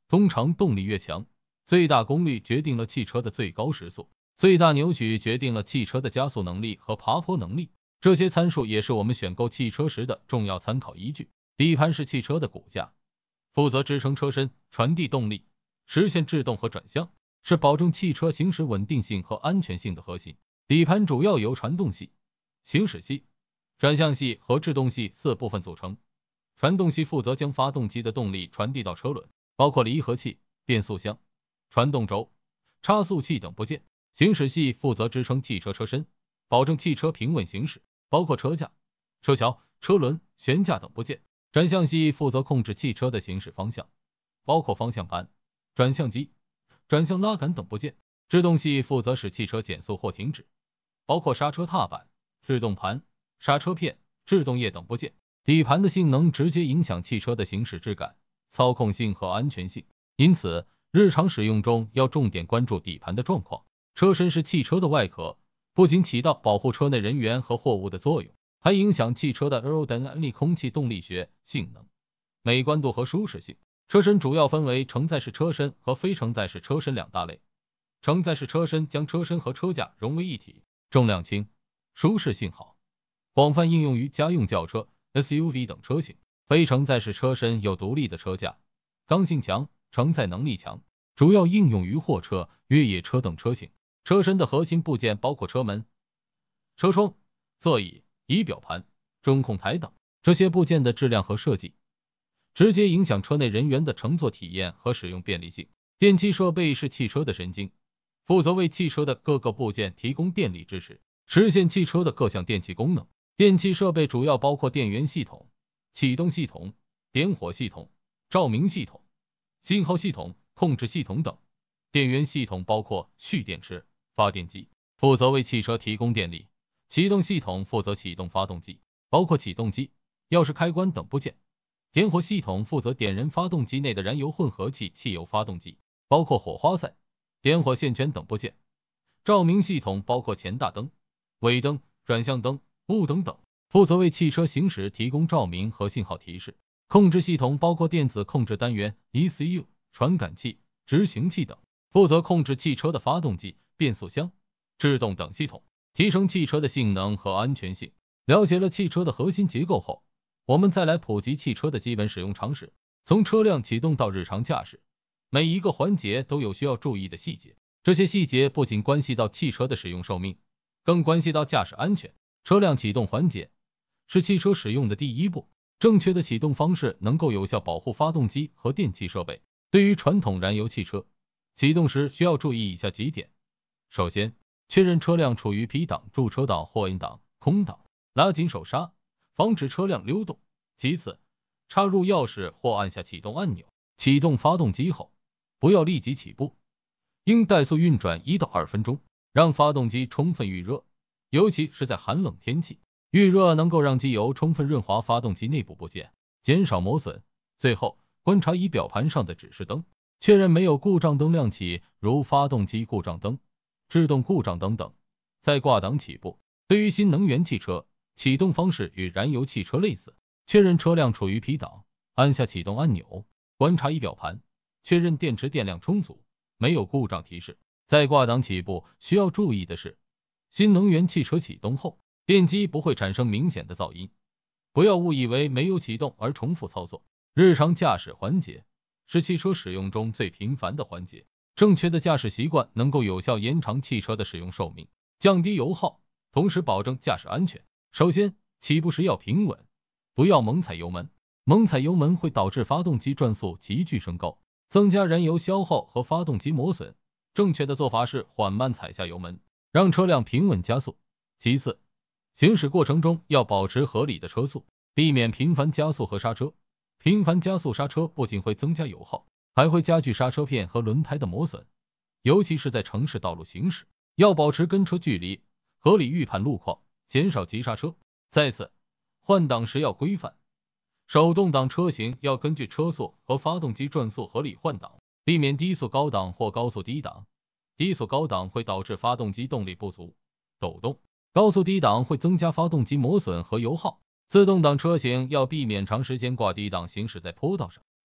通常动力越强，最大功率决定了汽车的最高时速，最大扭矩决定了汽车的加速能力和爬坡能力。这些参数也是我们选购汽车时的重要参考依据。底盘是汽车的骨架，负责支撑车身、传递动力、实现制动和转向，是保证汽车行驶稳定性和安全性的核心。底盘主要由传动系、行驶系、转向系和制动系4部分组成。传动系负责将发动机的动力传递到车轮，包括离合器、变速箱、传动轴、差速器等部件。行驶系负责支撑汽车车身，保证汽车平稳行驶，包括车架、车桥、车轮、悬架等部件。转向系负责控制汽车的行驶方向，包括方向盘、转向机、转向拉杆等部件。制动系负责使汽车减速或停止，包括刹车踏板、制动盘、刹车片、制动液等部件。底盘的性能直接影响汽车的行驶质感、操控性和安全性，因此日常使用中要重点关注底盘的状况。车身是汽车的外壳，不仅起到保护车内人员和货物的作用，还影响汽车的 aerodynamic 空气动力学性能、美观度和舒适性。车身主要分为承载式车身和非承载式车身2大类。承载式车身将车身和车架融为一体，重量轻，舒适性好，广泛应用于家用轿车、SUV 等车型。非承载式车身有独立的车架，刚性强，承载能力强，主要应用于货车、越野车等车型。车身的核心部件包括车门、车窗、座椅、仪表盘、中控台等。这些部件的质量和设计直接影响车内人员的乘坐体验和使用便利性。电气设备是汽车的神经，负责为汽车的各个部件提供电力支持，实现汽车的各项电气功能。电气设备主要包括电源系统、启动系统、点火系统、照明系统、信号系统、控制系统等。电源系统包括蓄电池、发电机，负责为汽车提供电力。启动系统负责启动发动机，包括启动机、钥匙开关等部件。点火系统负责点燃发动机内的燃油混合气汽油发动机，包括火花塞、点火线圈等部件。照明系统包括前大灯、尾灯、转向灯、雾灯等，负责为汽车行驶提供照明和信号提示。控制系统包括电子控制单元、ECU、传感器、执行器等，负责控制汽车的发动机、变速箱、制动等系统，提升汽车的性能和安全性。了解了汽车的核心结构后，我们再来普及汽车的基本使用常识。从车辆启动到日常驾驶，每一个环节都有需要注意的细节，这些细节不仅关系到汽车的使用寿命，更关系到驾驶安全。车辆启动环节是汽车使用的第一步，正确的启动方式能够有效保护发动机和电气设备。对于传统燃油汽车，启动时需要注意以下几点。首先，确认车辆处于 P 档、驻车档或 N 档、空档，拉紧手刹，防止车辆溜动。其次，插入钥匙或按下启动按钮。启动发动机后，不要立即起步，应怠速运转1到2分钟，让发动机充分预热，尤其是在寒冷天气，预热能够让机油充分润滑发动机内部部件，减少磨损。最后，观察仪表盘上的指示灯，确认没有故障灯亮起，如发动机故障灯、制动故障灯等，再挂档起步。对于新能源汽车，启动方式与燃油汽车类似，确认车辆处于 P 档，按下启动按钮，观察仪表盘，确认电池电量充足，没有故障提示，再挂档起步。需要注意的是，新能源汽车启动后，电机不会产生明显的噪音，不要误以为没有启动而重复操作。日常驾驶环节是汽车使用中最频繁的环节，正确的驾驶习惯能够有效延长汽车的使用寿命，降低油耗，同时保证驾驶安全。首先，起步时要平稳，不要猛踩油门，猛踩油门会导致发动机转速急剧升高，增加燃油消耗和发动机磨损。正确的做法是缓慢踩下油门，让车辆平稳加速。其次，行驶过程中要保持合理的车速，避免频繁加速和刹车。频繁加速刹车不仅会增加油耗，还会加剧刹车片和轮胎的磨损，尤其是在城市道路行驶，要保持跟车距离，合理预判路况，减少急刹车。再次，换挡时要规范，手动挡车型要根据车速和发动机转速合理换挡，避免低速高档或高速低档。低速高档会导致发动机动力不足、抖动，高速低档会增加发动机磨损和油耗。自动挡车型要避免长时间挂低档行驶在坡道上，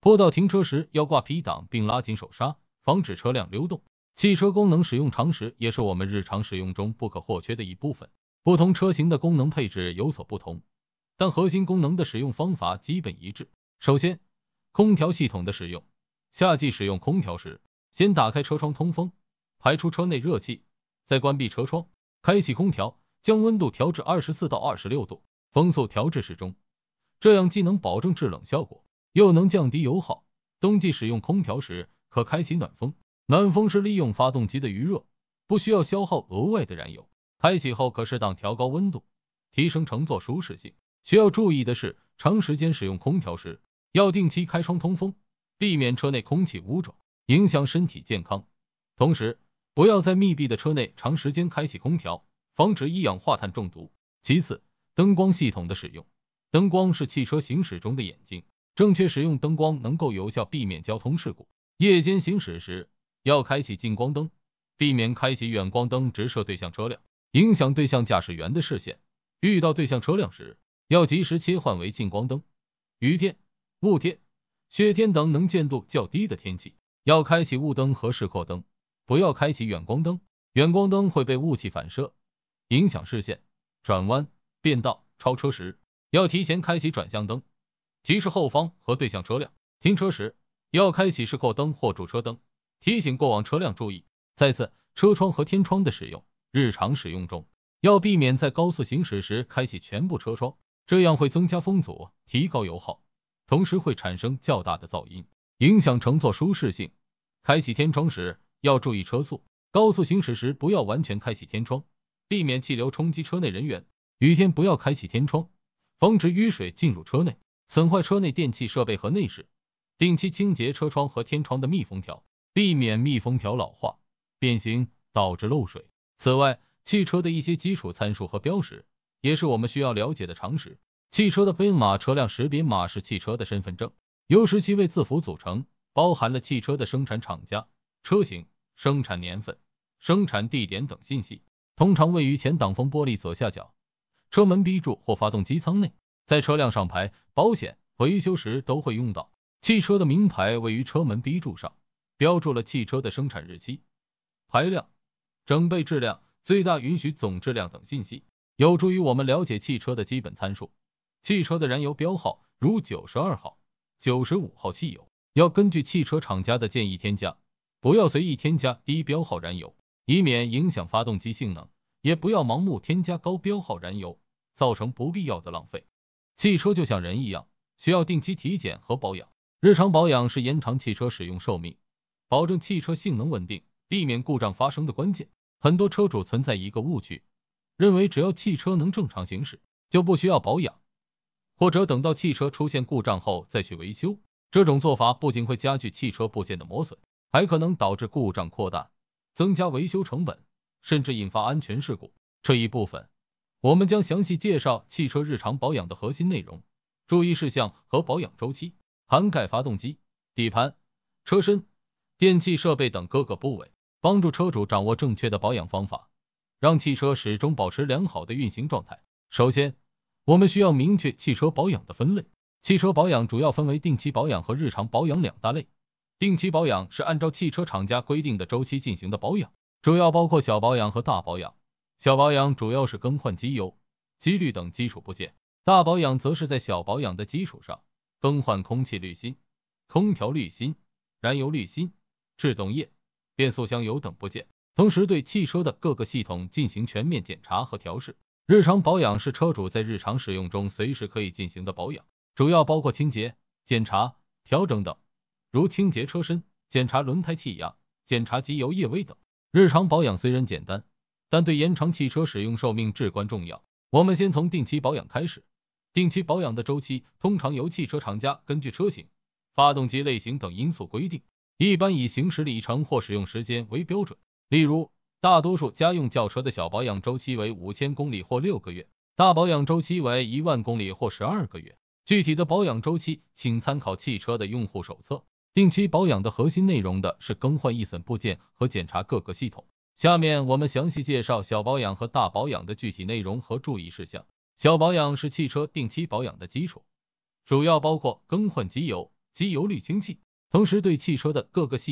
坡道停车时要挂 P 档并拉紧手刹，防止车辆溜动。汽车功能使用常识也是我们日常使用中不可或缺的一部分。不同车型的功能配置有所不同，但核心功能的使用方法基本一致。首先，空调系统的使用。夏季使用空调时，先打开车窗通风，排出车内热气，再关闭车窗，开启空调，将温度调至24到26度，风速调至适中，这样既能保证制冷效果，又能降低油耗。冬季使用空调时，可开启暖风，暖风是利用发动机的余热，不需要消耗额外的燃油。开启后可适当调高温度，提升乘坐舒适性。需要注意的是，长时间使用空调时，要定期开窗通风，避免车内空气污浊，影响身体健康。同时，不要在密闭的车内长时间开启空调，防止一氧化碳中毒。其次，灯光系统的使用。灯光是汽车行驶中的眼睛，正确使用灯光能够有效避免交通事故。夜间行驶时，要开启近光灯，避免开启远光灯直射对向车辆，影响对向驾驶员的视线。遇到对向车辆时，要及时切换为近光灯。雨天、雾天、雪天等能见度较低的天气，要开启雾灯和示廓灯，不要开启远光灯。远光灯会被雾气反射，影响视线。转弯、变道、超车时，要提前开启转向灯，提示后方和对向车辆。停车时，要开启示廓灯或驻车灯，提醒过往车辆注意。再次，车窗和天窗的使用。日常使用中，要避免在高速行驶时开启全部车窗，这样会增加风阻，提高油耗，同时会产生较大的噪音，影响乘坐舒适性。开启天窗时，要注意车速，高速行驶时不要完全开启天窗，避免气流冲击车内人员。雨天不要开启天窗，防止雨水进入车内，损坏车内电气设备和内饰。定期清洁车窗和天窗的密封条，避免密封条老化、变形导致漏水。此外，汽车的一些基础参数和标识也是我们需要了解的常识。汽车的编码车辆识别码是汽车的身份证，由17位字符组成，包含了汽车的生产厂家、车型、生产年份、生产地点等信息，通常位于前挡风玻璃左下角、车门 B 柱或发动机舱内。在车辆上牌、保险、维修时都会用到。汽车的名牌位于车门 B 柱上，标注了汽车的生产日期、排量、整备质量、最大允许总质量等信息，有助于我们了解汽车的基本参数。汽车的燃油标号，如92号、95号汽油，要根据汽车厂家的建议添加，不要随意添加低标号燃油，以免影响发动机性能，也不要盲目添加高标号燃油，造成不必要的浪费。汽车就像人一样，需要定期体检和保养。日常保养是延长汽车使用寿命，保证汽车性能稳定，避免故障发生的关键。很多车主存在一个误区，认为只要汽车能正常行驶，就不需要保养，或者等到汽车出现故障后再去维修。这种做法不仅会加剧汽车部件的磨损，还可能导致故障扩大，增加维修成本，甚至引发安全事故。这一部分，我们将详细介绍汽车日常保养的核心内容、注意事项和保养周期，涵盖发动机、底盘、车身、电气设备等各个部位，帮助车主掌握正确的保养方法，让汽车始终保持良好的运行状态。首先，我们需要明确汽车保养的分类。汽车保养主要分为定期保养和日常保养两大类。定期保养是按照汽车厂家规定的周期进行的保养，主要包括小保养和大保养。小保养主要是更换机油、机滤等基础部件，大保养则是在小保养的基础上更换空气滤芯、空调滤芯、燃油滤芯、制动液、变速箱油等部件，同时对汽车的各个系统进行全面检查和调试。日常保养是车主在日常使用中随时可以进行的保养，主要包括清洁、检查、调整等，如清洁车身、检查轮胎气压、检查机油液位等。日常保养虽然简单，但对延长汽车使用寿命至关重要。我们先从定期保养开始。定期保养的周期通常由汽车厂家根据车型、发动机类型等因素规定，一般以行驶里程或使用时间为标准。例如，大多数家用轿车的小保养周期为5000公里或6个月，大保养周期为10000公里或12个月。具体的保养周期请参考汽车的用户手册。定期保养的核心内容的是更换易损部件和检查各个系统。下面我们详细介绍小保养和大保养的具体内容和注意事项。小保养是汽车定期保养的基础，主要包括更换机油、 机油滤清器，同时对汽车的各个细